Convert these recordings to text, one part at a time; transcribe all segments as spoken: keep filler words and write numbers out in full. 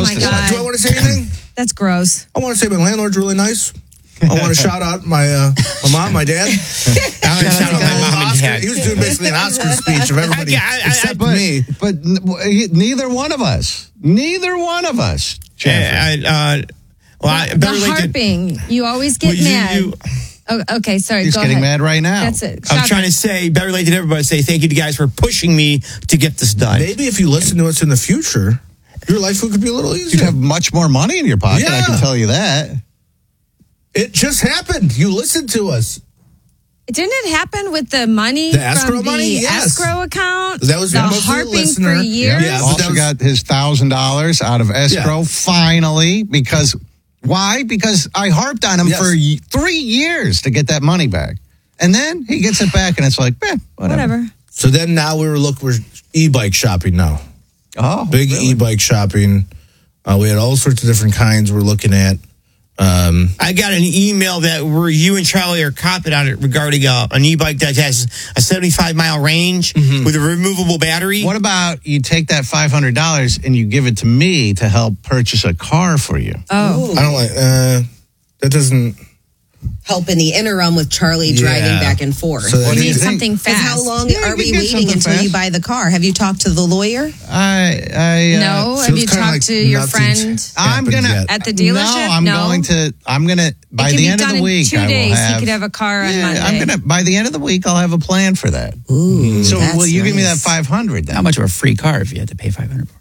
else my to God. say. Do I want to say anything? That's gross. I want to say my landlord's really nice. I want to shout out my uh, my mom, my dad. I want to shout out my mom and Oscar, dad. he was doing basically an Oscar speech of everybody I- I- I- except But, me. but n- w- neither one of us, neither one of us, Jeffrey. Uh, uh, well, I, The Beverly did- harping. You always get Well, you- mad. you- oh, okay, sorry. He's go getting ahead. mad right now. That's it. I was Shock- trying to say, better late than everybody, say thank you to guys for pushing me to get this done. Maybe if you listen to us in the future, your life could be a little easier. You'd have much more money in your pocket, I Yeah. can tell you that. It just happened. You listened to us. Didn't it happen with the money The escrow from the money? Yes. escrow account? That was the mostly the harping listener. for years. Yeah, but Also that was- got his thousand dollars out of escrow Yeah. finally because why? Because I harped on him Yes. for y- three years to get that money back, and then he gets it back, and it's like, eh, whatever. Whatever. So then now we were look we're e-bike shopping now. Oh, Big really? e-bike shopping. Uh, we had all sorts of different kinds we're looking at. Um, I got an email that where you and Charlie are copied on it regarding uh, an e-bike that has a seventy-five mile range with a removable battery. What about you take that five hundred dollars and you give it to me to help purchase a car for you? Oh. I don't like uh, that. Doesn't Help in the interim with Charlie driving Yeah. back and forth. So that- We do need you think? something Because fast. how long Yeah, are you we can get waiting something until fast. you buy the car? Have you talked to the lawyer? I, I uh, No, So have it's you kinda talked like to your nothing's friend I'm happened gonna yet. at the dealership? No, I'm No? going to. I'm gonna by it can the be end done of the week. in two I will days. have, He could have a car on yeah, Monday. I'm gonna by the end of the week. I'll have a plan for that. Ooh, So that's will you give me that nice. five hundred? How much of a free car if you had to pay five hundred for it?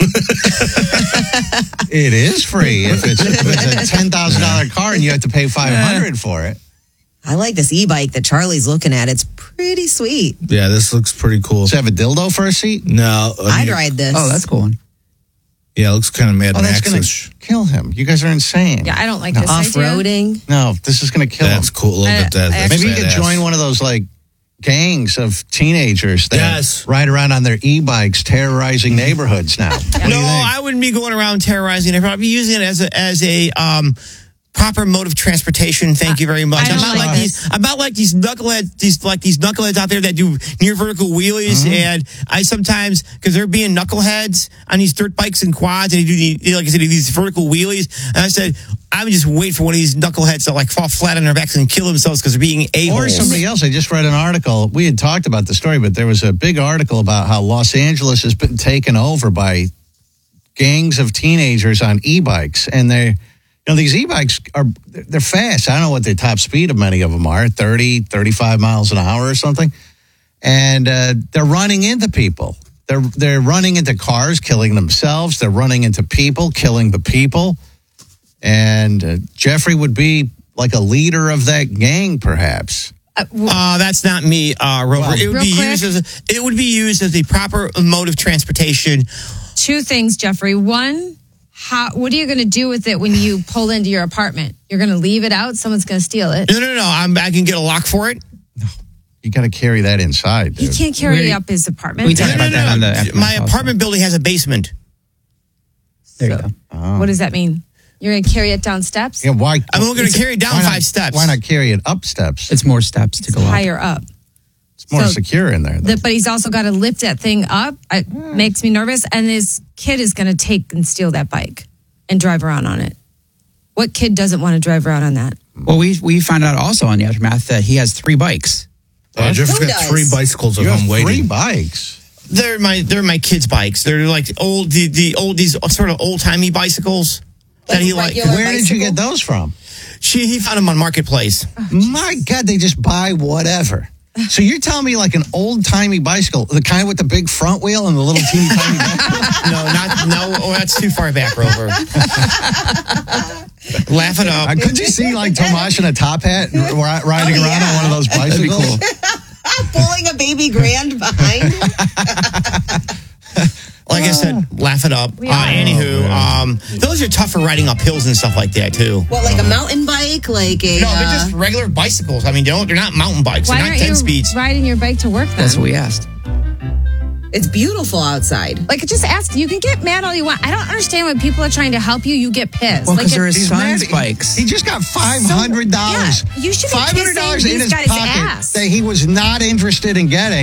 It is free if it's, if it's a ten thousand dollar car and you have to pay five hundred for it. I like this e-bike that Charlie's looking at. It's pretty sweet. yeah, this looks pretty cool. Does it have a dildo for a seat? No, I I'd mean, ride this. Oh, that's a cool one. Yeah, it looks kind of Mad Oh, that's going Max-ish. to kill him. You guys are insane. Yeah, I don't like this idea. Off-roading. No, this is going to kill That's him. cool. A little I- bit. That, I that's Maybe you could badass. join one of those like gangs of teenagers that Yes. ride around on their e-bikes terrorizing neighborhoods now. What do you no, think? I wouldn't be going around terrorizing it. I'd be using it as a as a um, proper mode of transportation. Thank you very much. I don't I'm not like like this. these. I'm not like these knuckleheads. These like these knuckleheads out there that do near vertical wheelies. Mm-hmm. And I sometimes because they're being knuckleheads on these dirt bikes and quads, and they do the, like I said, these vertical wheelies. And I said, I would just wait for one of these knuckleheads to like fall flat on their backs and kill themselves because they're being a Or somebody else. I just read an article. We had talked about the story, but there was a big article about how Los Angeles has been taken over by gangs of teenagers on e-bikes. And they, you know, these e-bikes are, they're fast. I don't know what the top speed of many of them are, thirty, thirty-five miles an hour or something. And uh, they're running into people. They're, they're running into cars, killing themselves. They're running into people, killing the people. And uh, Jeffrey would be like a leader of that gang, perhaps. Uh, that's not me, uh, Rover. Well, it would real be quick. used as a, it would be used as a proper mode of transportation. Two things, Jeffrey. One, how, what are you going to do with it when you pull into your apartment? You're going to leave it out? Someone's going to steal it. No, no, no. I'm, I can get a lock for it. You got to carry that inside, He dude. can't carry We- it up his apartment. we talked No, about no, that no. on the Aftermath My also. apartment building has a basement. There you go. Oh. What does that mean? You're going to carry it down steps? Yeah, why? I'm only going to carry it down why not- five steps. Why not carry it up steps? It's more steps to It's go up. higher up. It's more so secure in there. though. The, but he's also got to lift that thing up. It makes me nervous. And his kid is going to take and steal that bike and drive around on it. What kid doesn't want to drive around on that? Well, we we found out also on the Aftermath that he has three bikes. Uh, Jeff's Who got does? three bicycles at you have home three waiting. bikes. They're my they're my kids' bikes. They're like old the, the old these sort of old timey bicycles that he like. regular Where did you bicycle? get those from? She he found them on Marketplace. My God, they just buy whatever. So you're telling me like an old timey bicycle, the kind with the big front wheel and the little teeny tiny back? No, not no. Oh, that's too far back, Rover. Laugh it up. Uh, could you see like Tomash in a top hat ri- riding Oh, around yeah. on one of those That'd be bicycles? cool. Pulling a baby grand behind. Like I said, laugh it up. Uh, We are. anywho, um, those are tough for riding up hills and stuff like that too. What, like a mountain bike? Like a. No, they're uh, just regular bicycles. I mean, they don't, they're not mountain bikes. Why They're not aren't ten you speeds. riding your bike to work then? That's what we asked. It's beautiful outside. Like, just ask. You can get mad all you want. I don't understand when people are trying to help you, you get pissed. Well, like, because they're it- his He's son's mad. bikes. He just got five hundred dollars. Yeah, you should be five hundred dollars kissing in he's his got his pocket ass. that he was not interested in getting.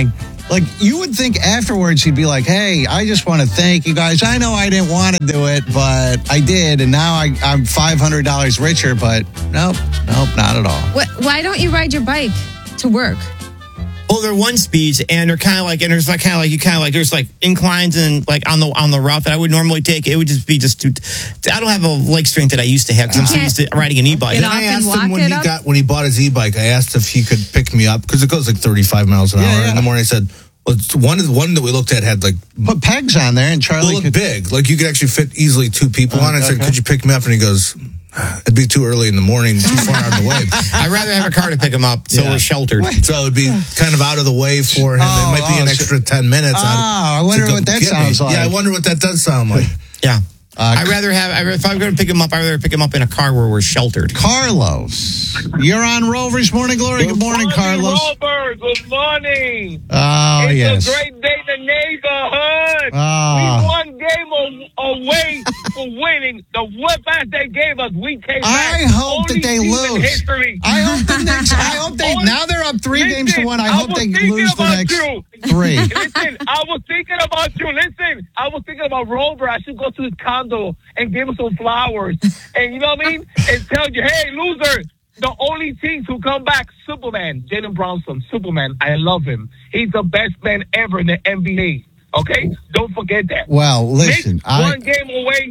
Like, you would think afterwards he'd be like, hey, I just want to thank you guys. I know I didn't want to do it, but I did. And now I, I'm five hundred dollars richer. But nope, nope, not at all. What, why don't you ride your bike to work? Well, they're one speeds, and they're kind of like, and there's like kind of like you kind of like there's like inclines and like on the on the route that I would normally take. It would just be just too. I don't have a leg strength that I used to have because I'm so used to riding an e-bike. Get Then off I and asked walk him when it he up? got when he bought his e-bike. I asked if he could pick me up because it goes like thirty-five miles an Yeah, hour yeah. in the morning. I said, well, it's one of the one that we looked at had like Put pegs on there and Charlie looked could. big, like you could actually fit easily two people on it. I said, okay. could you pick me up? And he goes, it'd be too early in the morning, too far out of the way. I'd rather have a car to pick them up, so Yeah. we're sheltered. So it'd be kind of out of the way for him. Oh, it might be oh, an so- extra ten minutes. Oh, out I wonder to go what that get me. sounds like. Yeah, I wonder what that does sound like. Yeah. Uh, I'd rather have, I- if I'm going to pick him up, I'd rather pick him up in a car where we're sheltered. Carlos, you're on Rover's Morning Glory. Good morning, Carlos. Robert, good morning. Oh, it's yes. a great day in the neighborhood. Ah. We one game a- away for winning. The whip ass they gave us, we came back. I hope Only that they team in lose. history. I hope the Knicks. I hope they. Now they're up three Listen, games to one. I I hope was they thinking lose the about next you. three. Listen, I was thinking about you. Listen, I was thinking about Rover. I should go to his condo and give him some flowers. And you know what I mean? And tell you, hey, loser, the only teams who come back, Superman, Jalen Brownson, Superman. I love him. He's the best man ever in the N B A. Okay? Don't forget that. Well, listen, Knicks I. one game away.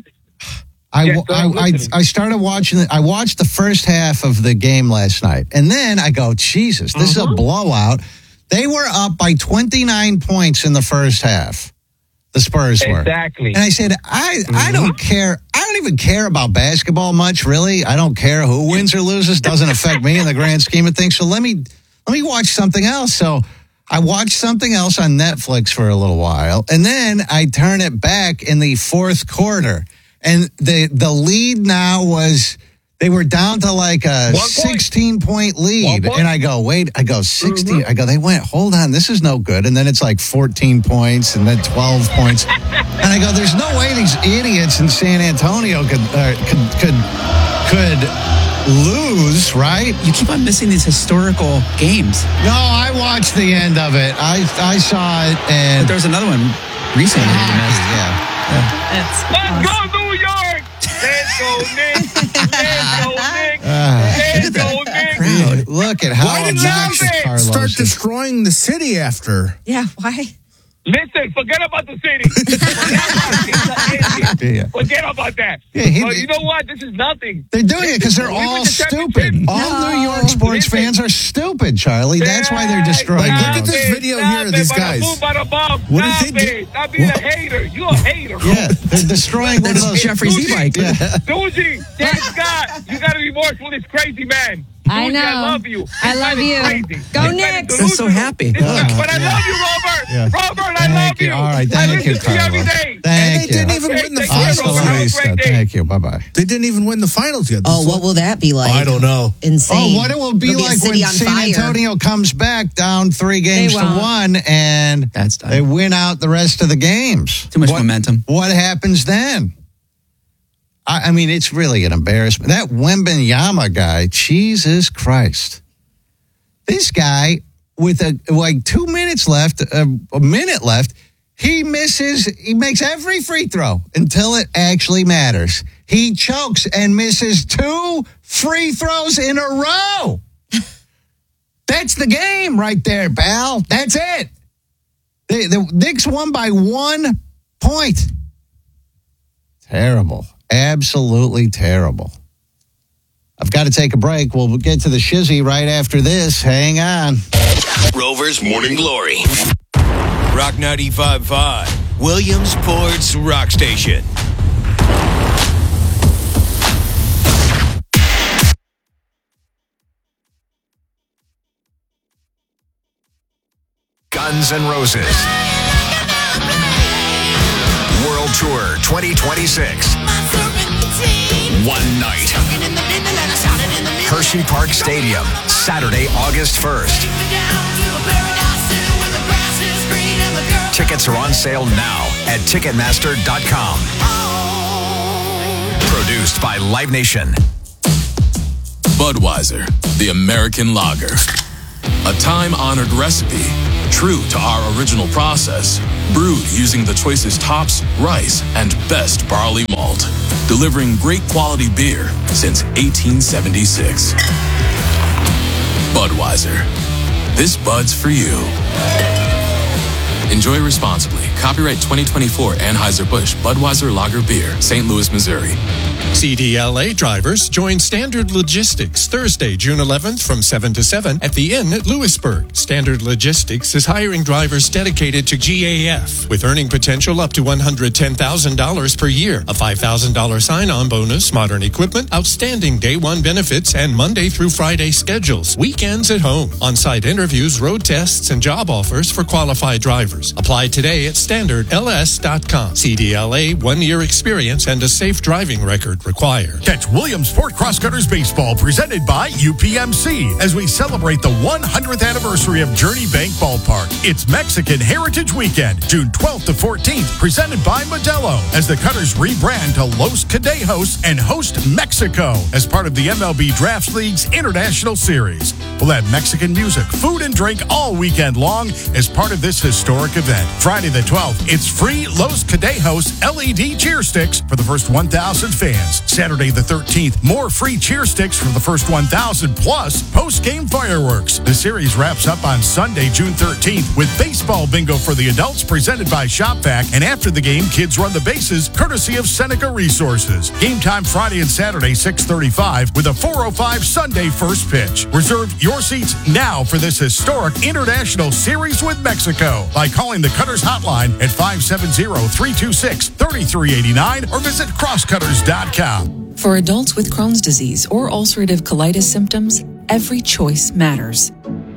I, Yes, I, I'm I, listening. I started watching it. I watched the first half of the game last night. And then I go, Jesus, this is a blowout. They were up by twenty-nine points in the first half. The Spurs were. Exactly. And I said, I, I don't care. I don't even care about basketball much, really. I don't care who wins or loses. Doesn't affect me in the grand scheme of things. So let me let me watch something else. So I watched something else on Netflix for a little while. And then I turn it back in the fourth quarter. And the the lead now was, they were down to like a One point. sixteen-point lead. One point. And I go, wait, I go, sixteen. I go, they went, hold on, this is no good. And then it's like fourteen points and then twelve points. And I go, there's no way these idiots in San Antonio could uh, could could could lose, right? You keep on missing these historical games. No, I watched the end of it. I I saw it But and there was another one recently that you missed. yeah. Let's go, New York! Let's go, Knicks! Let's go, Knicks! Uh, Let's go, Knicks! Dude, look at how Why did obnoxious you Carlos Start is. destroying the city after. Yeah, why? Listen, forget about the city. Forget about, Yeah. forget about that. Yeah, he- but you know what? This is nothing. They're doing it because they're We win all the stupid. championship. All New York sports Listen. fans are stupid, Charlie. That's why they're Hey, destroying Like, stop look at towns. this it, video stop here of it, these bada guys. boom, bada bum. What did Stop they do? it. Stop being a hater. You're a hater. Yeah, they're destroying one of That's those. Jeffrey's e-bike. Yeah. Susie, thank God. You got to be more for this crazy man. I Susie, know. I love you. I This love man is you. crazy. Go This man is Knicks. They're so delusional. happy. This Yeah. guy- But I love you, Robert. Yeah. Robert, I Thank love you. you. All right, I thank listen you, to you every Carlos. day. And Thank they didn't you. even Okay, win the take care, finals. Hasta la Robert. Have a vista. great day. Thank you. Bye bye. They didn't even win the finals yet. Oh, what will that be like? I don't know. Insane. Oh, what it will be It'll a like when city on San fire. Antonio comes back down three games They to won't. one and That's done. they win out the rest of the games. Too much What- momentum. What happens then? I, I mean, it's really an embarrassment. That Wembanyama guy, Jesus Christ. This guy, with a, like two minutes left, a, a minute left, he misses, he makes every free throw until it actually matters. He chokes and misses two free throws in a row. That's the game right there, pal. That's it. The, the Knicks won by one point. Terrible. Absolutely terrible. I've got to take a break. We'll get to the shizzy right after this. Hang on. Rover's Morning Glory. Rock ninety-five point five, Williamsport's Rock Station. Guns N' Roses. World Tour twenty twenty-six. One night. Hershey Park Stadium, Saturday, August first. Tickets are on sale now at Ticketmaster dot com. Produced by Live Nation. Budweiser, the American lager. A time-honored recipe True to our original process, brewed using the choicest hops, rice, and best barley malt, delivering great quality beer since eighteen seventy-six. Budweiser. This Bud's for you. Enjoy responsibly. Copyright twenty twenty-four Anheuser-Busch Budweiser Lager Beer, Saint Louis, Missouri. C D L A drivers join Standard Logistics Thursday, June eleventh from seven to seven at the Inn at Lewisburg. Standard Logistics is hiring drivers dedicated to G A F with earning potential up to one hundred ten thousand dollars per year, a five thousand dollars sign-on bonus, modern equipment, outstanding day one benefits, and Monday through Friday schedules, weekends at home, on-site interviews, road tests, and job offers for qualified drivers. Apply today at standard L S dot com. C D L A, one-year experience and a safe driving record required. Catch Williamsport Cross Cutters Baseball presented by U P M C as we celebrate the one hundredth anniversary of Journey Bank Ballpark. It's Mexican Heritage Weekend, June twelfth to fourteenth, presented by Modelo as the Cutters rebrand to Los Cadejos and host Mexico as part of the M L B Drafts League's International Series. We'll have Mexican music, food, and drink all weekend long as part of this historic event. Friday the twelfth, it's free Los Cadejos L E D cheer sticks for the first one thousand fans. Saturday the thirteenth, more free cheer sticks for the first one thousand plus post-game fireworks. The series wraps up on Sunday, June thirteenth with baseball bingo for the adults presented by ShopVac, and after the game, kids run the bases courtesy of Seneca Resources. Game time Friday and Saturday, six thirty-five with a four oh five Sunday first pitch. Reserve your seats now for this historic international series with Mexico by calling the Cutters hotline at five seven zero, three two six, three three eight nine or visit cross cutters dot com. For adults with Crohn's disease or ulcerative colitis symptoms, every choice matters.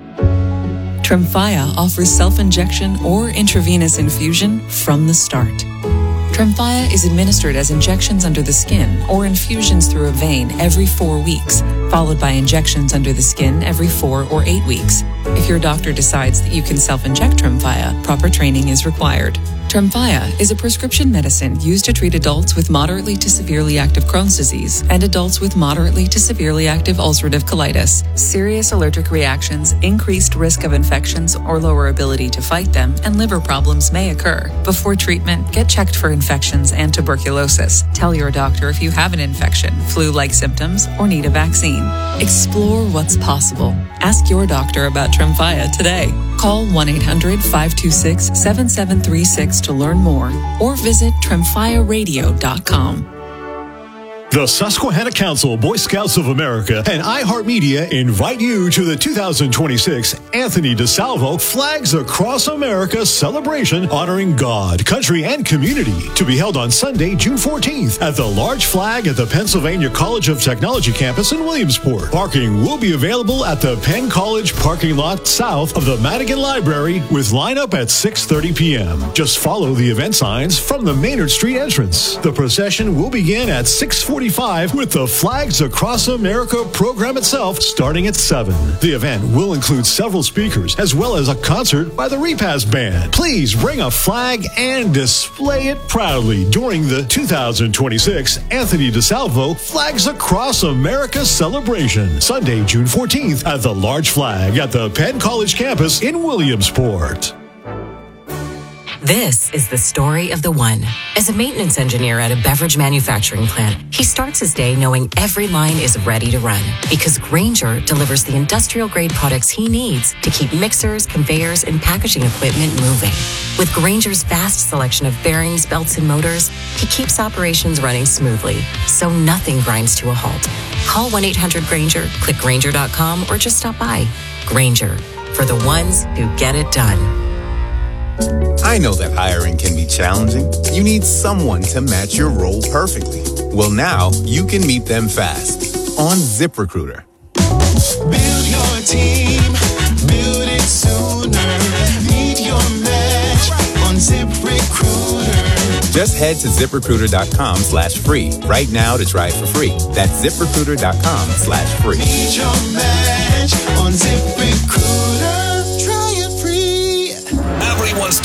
Tremfya offers self-injection or intravenous infusion from the start. Tremfya is administered as injections under the skin or infusions through a vein every four weeks, followed by injections under the skin every four or eight weeks. If your doctor decides that you can self-inject Tremfya, proper training is required. Tremfya is a prescription medicine used to treat adults with moderately to severely active Crohn's disease and adults with moderately to severely active ulcerative colitis. Serious allergic reactions, increased risk of infections or lower ability to fight them, and liver problems may occur. Before treatment, get checked for infections and tuberculosis. Tell your doctor if you have an infection, flu-like symptoms, or need a vaccine. Explore what's possible. Ask your doctor about Tremfya today. Call one eight hundred, five two six, seven seven three six to learn more or visit tremfya radio dot com. The Susquehanna Council, Boy Scouts of America, and iHeartMedia invite you to the two thousand twenty-six Anthony DeSalvo Flags Across America celebration honoring God, country, and community to be held on Sunday, June fourteenth at the Large Flag at the Pennsylvania College of Technology campus in Williamsport. Parking will be available at the Penn College parking lot south of the Madigan Library with lineup at six thirty p.m. Just follow the event signs from the Maynard Street entrance. The procession will begin at six forty-five with the Flags Across America program itself starting at seven. The event will include several speakers as well as a concert by the Repast Band. Please bring a flag and display it proudly during the two thousand twenty-six Anthony DeSalvo Flags Across America celebration, Sunday, June fourteenth at the Large Flag at the Penn College campus in Williamsport. This is the story of the one. As a maintenance engineer at a beverage manufacturing plant, he starts his day knowing every line is ready to run because Grainger delivers the industrial-grade products he needs to keep mixers, conveyors, and packaging equipment moving. With Grainger's vast selection of bearings, belts, and motors, he keeps operations running smoothly, so nothing grinds to a halt. Call one eight hundred Grainger, click Grainger dot com, or just stop by. Grainger, for the ones who get it done. I know that hiring can be challenging. You need someone to match your role perfectly. Well, now you can meet them fast on ZipRecruiter. Build your team, build it sooner. Meet your match on ZipRecruiter. Just head to ZipRecruiter.com slash free right now to try it for free. That's ZipRecruiter.com slash free. Meet your match on ZipRecruiter. Try it free. Everyone's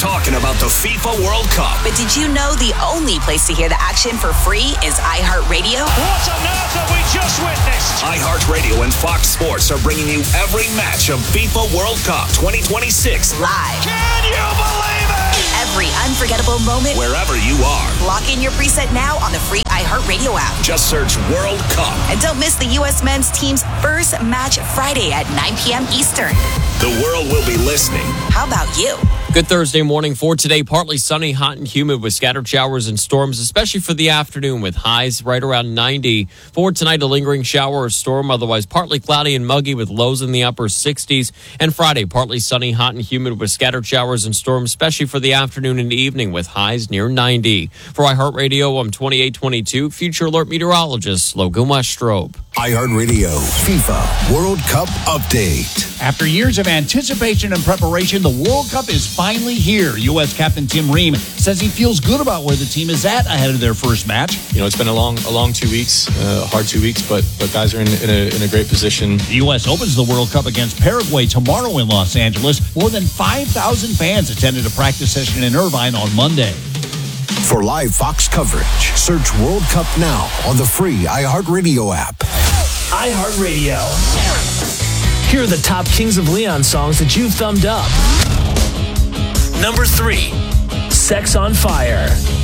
talking about the FIFA World Cup. But did you know the only place to hear the action for free is iHeartRadio? What on earth have we just witnessed? iHeartRadio and Fox Sports are bringing you every match of FIFA World Cup twenty twenty-six Live. Can you believe it? Every unforgettable moment. wherever you are. Lock in your preset now on the free iHeartRadio app. Just search World Cup. And don't miss the U S men's team's first match Friday at nine p.m. Eastern. The world will be listening. How about you? Good Thursday morning. For today, partly sunny, hot and humid with scattered showers and storms, especially for the afternoon with highs right around ninety. For tonight, a lingering shower or storm, otherwise partly cloudy and muggy with lows in the upper sixties. And Friday, partly sunny, hot and humid with scattered showers and storms, especially for the afternoon and evening with highs near ninety. For iHeartRadio, I'm twenty-eight twenty-two Future Alert Meteorologist Logan Westrope. iHeartRadio FIFA World Cup update. After years of anticipation and preparation, the World Cup is finally here. U S captain Tim Ream says he feels good about where the team is at ahead of their first match. You know, it's been a long, a long two weeks, uh, hard two weeks, but but guys are in, in, a, in a great position. The U S opens the World Cup against Paraguay tomorrow in Los Angeles. More than five thousand fans attended a practice session in Irvine on Monday. For live Fox coverage, search World Cup now on the free iHeartRadio app. iHeartRadio. Here are the top Kings of Leon songs that you've thumbed up. Number three, Sex on Fire.